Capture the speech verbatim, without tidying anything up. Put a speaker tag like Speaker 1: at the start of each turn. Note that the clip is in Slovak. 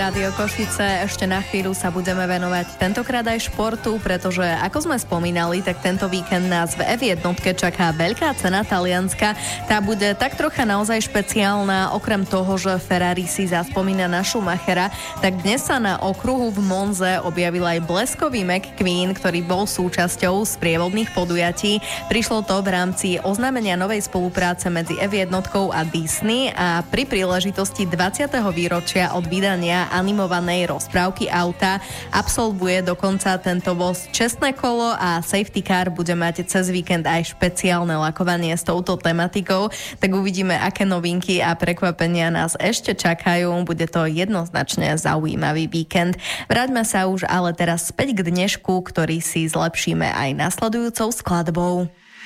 Speaker 1: Rádio Košice, ešte na chvíľu sa budeme venovať tentokrát aj športu, pretože ako sme spomínali, tak tento víkend nás v ef jedna čaká veľká cena Talianska. Tá bude tak trocha naozaj špeciálna, okrem toho, že Ferrari si zaspomína na Schumachera, tak dnes sa na okruhu v Monze objavil aj bleskový McQueen, ktorý bol súčasťou sprievodných podujatí. Prišlo to v rámci oznámenia novej spolupráce medzi ef jedna a Disney a pri príležitosti dvadsiateho výročia od vydania animovanej rozprávky auta absolvuje dokonca tento voz čestné kolo a safety car bude mať cez víkend aj špeciálne lakovanie s touto tematikou, tak uvidíme, aké novinky a prekvapenia nás ešte čakajú. Bude to jednoznačne zaujímavý víkend. Vráťme sa už ale teraz späť k dnešku, ktorý si zlepšíme aj nasledujúcou skladbou.